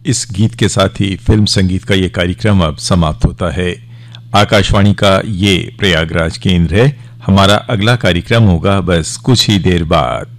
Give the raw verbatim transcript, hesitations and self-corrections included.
इस गीत के साथ ही फिल्म संगीत का ये कार्यक्रम अब समाप्त होता है। आकाशवाणी का ये प्रयागराज केंद्र है। हमारा अगला कार्यक्रम होगा बस कुछ ही देर बाद।